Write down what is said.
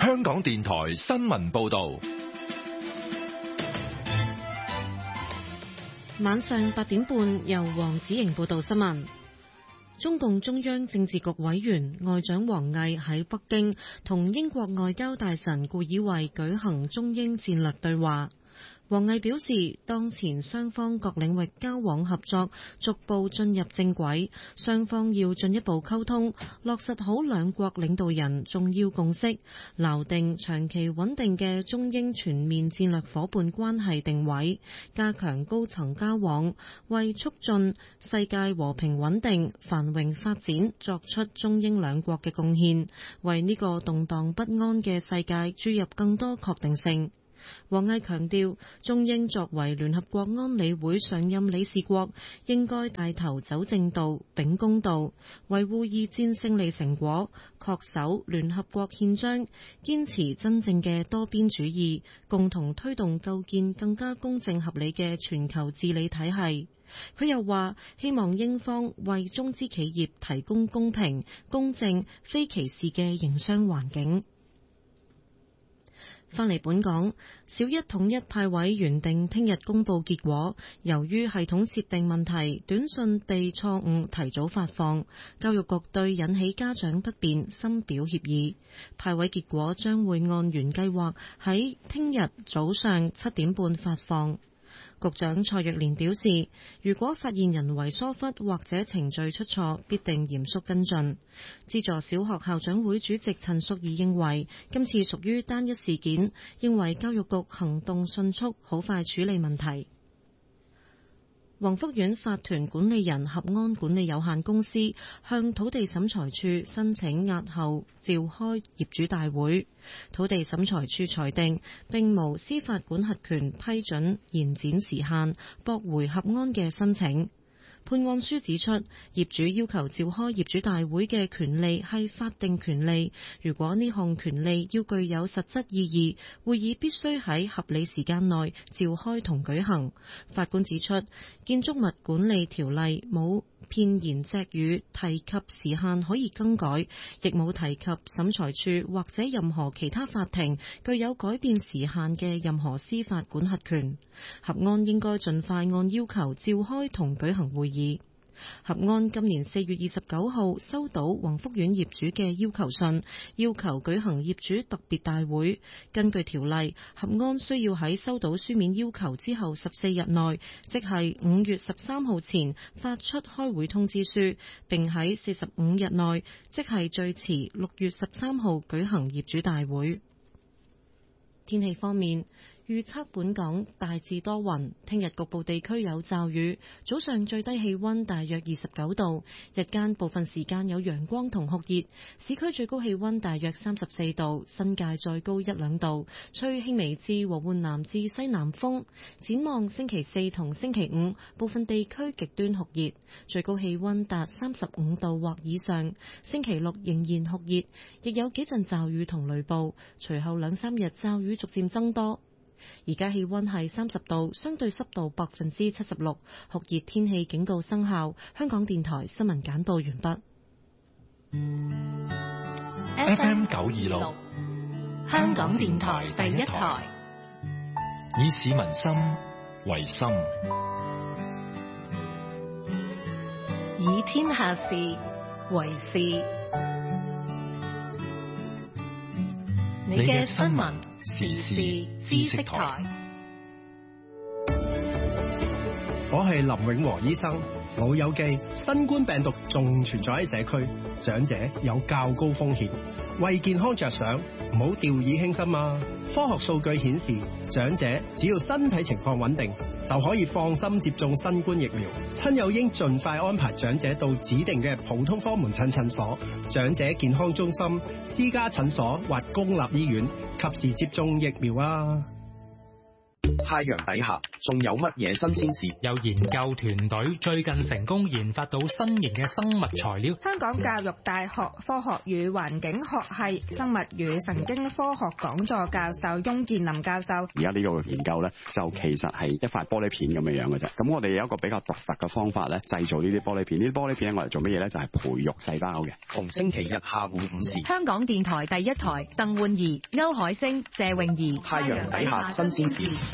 香港電台新聞報道。 晚上8點半，由黃子瑩報道新聞。中共中央政治局委員外長王毅喺北京同英國外交大臣顧以維舉行中英戰略對話。王毅表示，當前雙方各領域交往合作逐步進入正軌，雙方要進一步溝通，落實好兩國領導人重要共識，錨定長期穩定嘅中英全面戰略夥伴關係定位，加強高層交往，為促進世界和平穩定、繁榮發展作出中英兩國嘅貢獻，為呢個動盪不安嘅世界注入更多確定性。王毅強調，中英作為聯合國安理會常任理事國，應該帶頭走正道、秉公道，維護二戰勝利成果，恪守聯合國憲章，堅持真正嘅多邊主義，共同推動構建更加公正合理嘅全球治理體系。佢又話，希望英方為中資企業提供公平、公正、非歧視嘅營商環境。返嚟本港，小一統一派位原定聽日公佈結果，由於系統設定問題，短信被錯誤提早發放，教育局對引起家長不便深表歉意。派位結果將會按原計劃喺聽日早上7點半發放。局長蔡若蓮表示，如果發現人為疏忽或者程序出錯，必定嚴肅跟進。資助小學校長會主席陳淑儀認為，今次屬於單一事件，認為教育局行動迅速，好快處理問題。宏福苑法團管理人合安管理有限公司向土地審裁處申請押後召開業主大會，土地審裁處裁定並無司法管轄權批准延展時限，駁回合安嘅申請。判案書指出，業主要求召開業主大會嘅權利係法定權利，如果呢項權利要具有實質意義，會議必須喺合理時間內召開同舉行。法官指出，建築物管理條例冇片言隻語提及時限可以更改，亦冇提及審裁處或者任何其他法庭具有改變時限嘅任何司法管轄權。合安應該盡快按要求召開同舉行會議。合安今年4月29號收到宏福苑業主嘅要求信，要求舉行業主特別大會。根據條例，合安需要喺收到書面要求之後14日內，即係5月13號前發出開會通知書，並喺45日內，即係最遲6月13號舉行業主大會。天氣方面，預測本港大致多雲，聽日局部地區有驟雨，早上最低氣溫大約29度，日間部分時間有陽光同酷熱，市區最高氣溫大約34度，新界再高1-2度，吹輕微至和緩南至西南風。展望星期4同星期5，部分地區極端酷熱，最高氣溫達35度或以上。星期6仍然酷熱，亦有幾陣驟雨同雷暴，隨後2-3日驟雨逐漸增多。而家氣溫係30度，相對濕度76%，酷熱天氣警告生效。香港電台新聞簡報完畢。 FM 926， 香港電台第一台， 以市民心為心， 以天下事為事。你嘅新聞時事知識台， 我係林永和醫生。老友記，新冠病毒仲存在喺社區，長者有較高風險，為健康着想，唔好掉以輕心啊！科學數據顯示，長者只要身體情況穩定，就可以放心接種新冠疫苗。親友應盡快安排長者到指定嘅普通科門診診所、長者健康中心、私家診所或公立醫院，及時接種疫苗啊！ 太陽底下仲有乜嘢新鮮事？ 有研究團隊最近成功研發到新型嘅生物材料。 香港教育大學科學與環境學系生物與神經科學講座教授翁建林教授， 而家呢個研究咧，就其實係一塊玻璃片咁樣嘅啫。咁我哋有一個比較獨特嘅方法咧，製造呢啲玻璃片。呢啲玻璃片我嚟做乜嘢咧？就係培育細胞嘅。 逢星期日下午5時， 香港電台第一台，鄧煥儀、歐海星、謝詠儀， 太陽底下新鮮事。